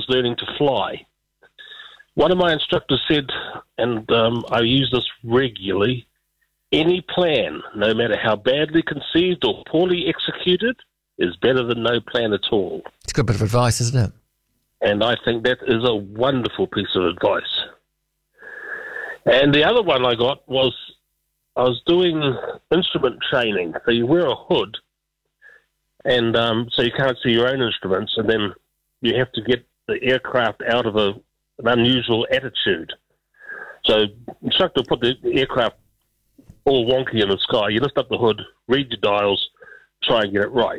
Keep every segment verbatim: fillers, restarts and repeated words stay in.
was learning to fly. One of my instructors said, and um, I use this regularly, any plan, no matter how badly conceived or poorly executed, is better than no plan at all. It's a good bit of advice, isn't it? And I think that is a wonderful piece of advice. And the other one I got was, I was doing instrument training. So you wear a hood, and um, so you can't see your own instruments, and then you have to get the aircraft out of a, an unusual attitude. So instructor put the aircraft all wonky in the sky. You lift up the hood, read your dials, try and get it right.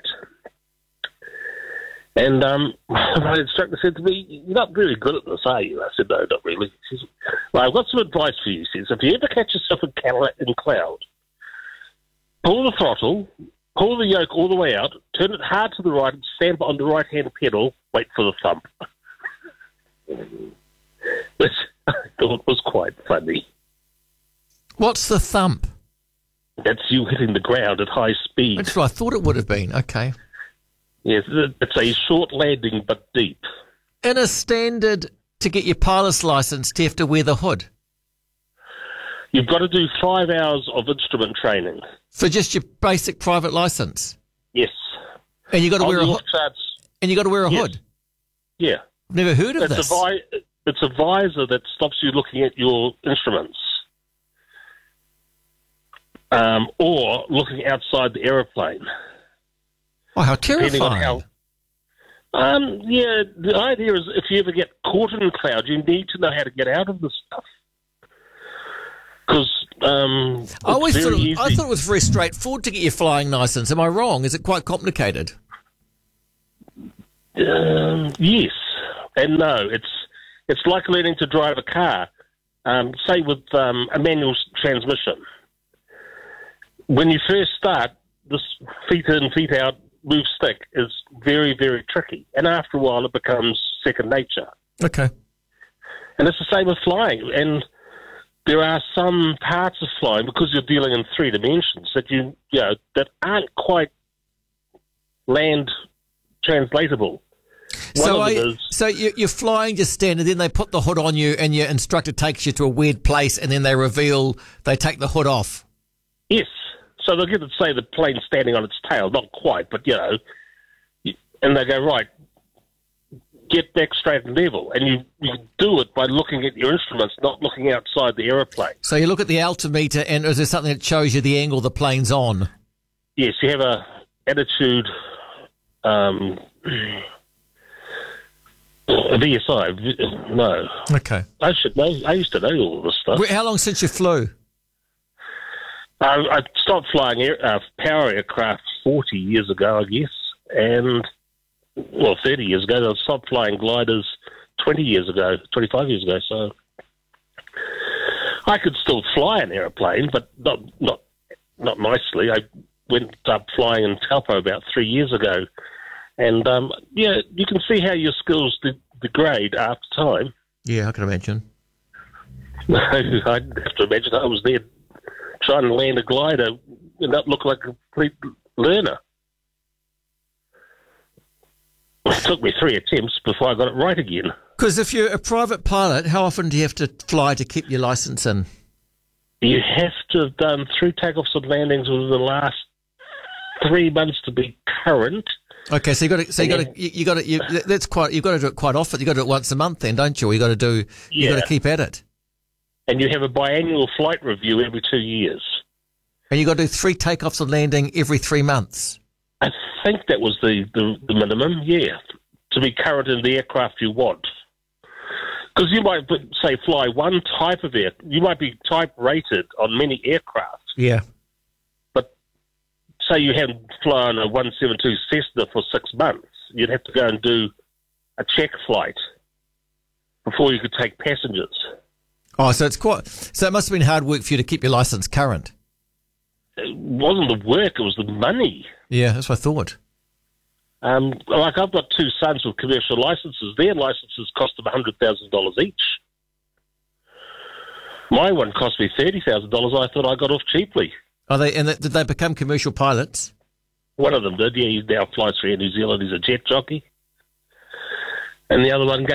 And um, my instructor said to me, "You're not very good at this, are you?" I said, "No, not really." He says, "Well, I've got some advice for you." He says, "If you ever catch yourself in, cal- in cloud, pull the throttle, pull the yoke all the way out, turn it hard to the right, and stand on the right-hand pedal, wait for the thump." Which I thought was quite funny. What's the thump? That's you hitting the ground at high speed. That's what I thought it would have been. Okay. Yes, it's a short landing but deep. In a standard, to get your pilot's license, do you have to wear the hood? You've got to do five hours of instrument training. For just your basic private license? Yes. And you got to On wear a the hood? offsets, And you got to wear a yes. hood? Yeah. I've never heard of It's this. a, vi- it's a visor that stops you looking at your instruments. Um, or looking outside the aeroplane. Oh, how Depending on terrifying. how... Um, yeah, the idea is if you ever get caught in cloud, you need to know how to get out of this stuff. Because um, I always it's thought very it, easy. I thought it was very straightforward to get your flying license. Am I wrong? Is it quite complicated? Um, yes and no. It's it's like learning to drive a car. Um, say with um, a manual s- transmission. When you first start, this feet in, feet out, move stick is very, very tricky. And after a while, it becomes second nature. Okay. And it's the same with flying. And there are some parts of flying, because you're dealing in three dimensions, that you, you know, that aren't quite land translatable. One So, of I, them is, so you, you're flying just stand, and then they put the hood on you, and your instructor takes you to a weird place, and then they reveal, they take the hood off. yes. So they'll get to say the plane standing on its tail, not quite, but, you know, and they go, right, get back straight and level. And you, you do it by looking at your instruments, not looking outside the aeroplane. So you look at the altimeter, and is there something that shows you the angle the plane's on? Yes, you have a attitude, um, a V S I. No. Okay. I should know. I used to know all this stuff. How long since you flew? I, I stopped flying air, uh, power aircraft forty years ago, I guess, and, well, thirty years ago. I stopped flying gliders twenty years ago, twenty-five years ago, so I could still fly an aeroplane, but not not not nicely. I went up flying in Taupo about three years ago, and, um, yeah, you can see how your skills de- degrade after time. Yeah, I can imagine. I'd have to imagine I was there trying to land a glider and not look like a complete learner. It took me three attempts before I got it right again. Because if you're a private pilot, how often do you have to fly to keep your license in? You have to have done three takeoffs and landings within the last three months to be current. Okay, so you got to, so you got to, you, you got to, you, that's quite, you got to do it quite often. You got to do it once a month, then, don't you? You got to do, you Yeah. got to keep at it, And you have a biannual flight review every two years. and you got to do three takeoffs and landing every three months. I think that was the, the, the minimum, yeah, to be current in the aircraft you want. Because you might, say, fly one type of air. You might be type rated on many aircraft. Yeah. But say you haven't flown a one seventy-two Cessna for six months, you'd have to go and do a check flight before you could take passengers. Oh, so it's quite. So it must have been hard work for you to keep your license current. It wasn't the work; it was the money. Yeah, that's what I thought. Um, like I've got two sons with commercial licenses. Their licenses cost them one hundred thousand dollars each. My one cost me thirty thousand dollars. I thought I got off cheaply. Are they? And did they become commercial pilots? One of them did. Yeah, he now flies for Air New Zealand. He's a jet jockey. And the other one